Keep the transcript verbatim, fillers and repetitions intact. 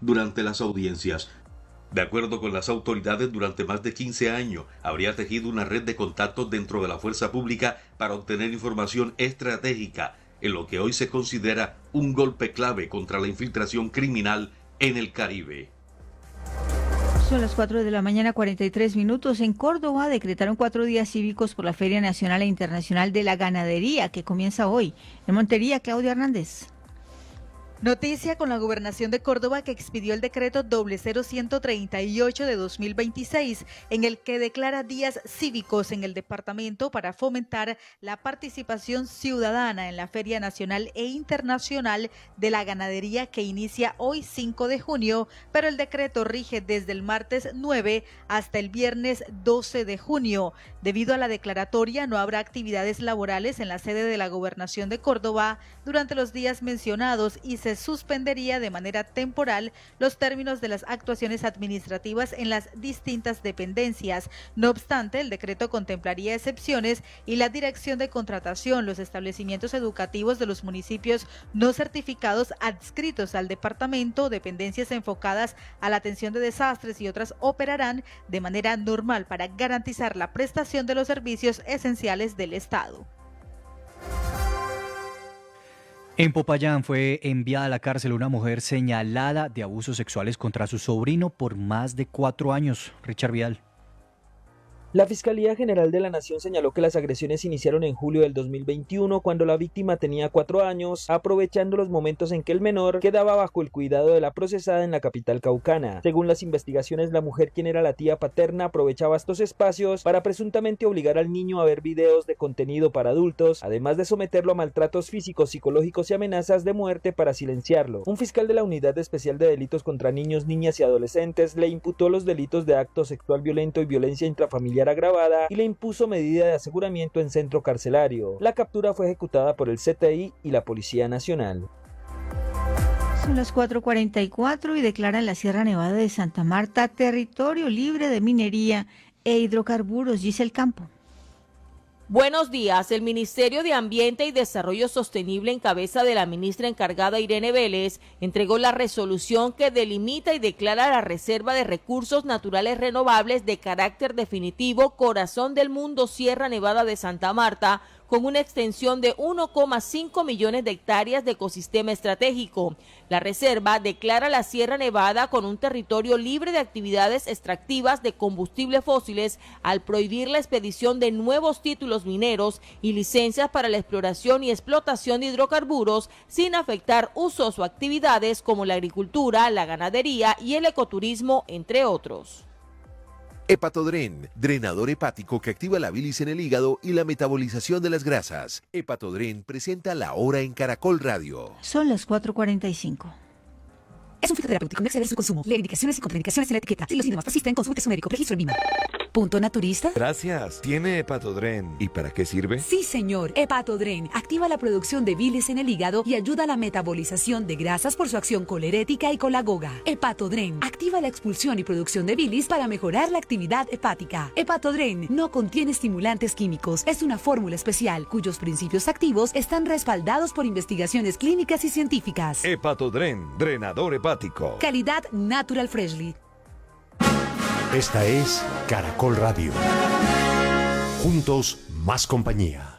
durante las audiencias. De acuerdo con las autoridades, durante más de quince años habría tejido una red de contactos dentro de la fuerza pública para obtener información estratégica en lo que hoy se considera un golpe clave contra la infiltración criminal en el Caribe. Son las cuatro de la mañana, cuarenta y tres minutos. En Córdoba decretaron cuatro días cívicos por la Feria Nacional e Internacional de la Ganadería, que comienza hoy. En Montería, Claudia Hernández. Noticia con la Gobernación de Córdoba, que expidió el decreto doble cero ciento treinta y ocho de dos mil veintiséis, en el que declara días cívicos en el departamento para fomentar la participación ciudadana en la Feria Nacional e Internacional de la Ganadería, que inicia hoy cinco de junio, pero el decreto rige desde el martes nueve hasta el viernes doce de junio. Debido a la declaratoria, no habrá actividades laborales en la sede de la Gobernación de Córdoba durante los días mencionados y se suspendería de manera temporal los términos de las actuaciones administrativas en las distintas dependencias. No obstante, el decreto contemplaría excepciones y la dirección de contratación, los establecimientos educativos de los municipios no certificados adscritos al departamento, dependencias enfocadas a la atención de desastres y otras operarán de manera normal para garantizar la prestación de los servicios esenciales del Estado. En Popayán fue enviada a la cárcel una mujer señalada de abusos sexuales contra su sobrino por más de cuatro años. Richard Vidal. La Fiscalía General de la Nación señaló que las agresiones iniciaron en julio del dos mil veintiuno, cuando la víctima tenía cuatro años, aprovechando los momentos en que el menor quedaba bajo el cuidado de la procesada en la capital caucana. Según las investigaciones, la mujer, quien era la tía paterna, aprovechaba estos espacios para presuntamente obligar al niño a ver videos de contenido para adultos, además de someterlo a maltratos físicos, psicológicos y amenazas de muerte para silenciarlo. Un fiscal de la Unidad Especial de Delitos contra Niños, Niñas y Adolescentes le imputó los delitos de acto sexual violento y violencia intrafamiliar agravada y le impuso medida de aseguramiento en centro carcelario. La captura fue ejecutada por el C T I y la Policía Nacional. Son las cuatro cuarenta y cuatro y declaran la Sierra Nevada de Santa Marta territorio libre de minería e hidrocarburos. Giselle Campo. Buenos días. El Ministerio de Ambiente y Desarrollo Sostenible, en cabeza de la ministra encargada Irene Vélez, entregó la resolución que delimita y declara la Reserva de Recursos Naturales Renovables de carácter definitivo Corazón del Mundo Sierra Nevada de Santa Marta, con una extensión de uno coma cinco millones de hectáreas de ecosistema estratégico. La reserva declara la Sierra Nevada con un territorio libre de actividades extractivas de combustibles fósiles al prohibir la expedición de nuevos títulos mineros y licencias para la exploración y explotación de hidrocarburos, sin afectar usos o actividades como la agricultura, la ganadería y el ecoturismo, entre otros. Hepatodren, drenador hepático que activa la bilis en el hígado y la metabolización de las grasas. Hepatodren presenta La Hora en Caracol Radio. Son las cuatro cuarenta y cinco. Es un fitoterapéutico, no exceder su consumo. Lee indicaciones y contraindicaciones en la etiqueta. Si los síntomas persisten, consulte a su médico. Registro en Lima. ¿Punto naturista? Gracias. ¿Tiene Hepatodren? ¿Y para qué sirve? Sí, señor. Hepatodren activa la producción de bilis en el hígado y ayuda a la metabolización de grasas por su acción colerética y colagoga. Hepatodren activa la expulsión y producción de bilis para mejorar la actividad hepática. Hepatodren no contiene estimulantes químicos. Es una fórmula especial cuyos principios activos están respaldados por investigaciones clínicas y científicas. Hepatodren, drenador hepático. Calidad Natural Freshly. Esta es Caracol Radio. Juntos, más compañía.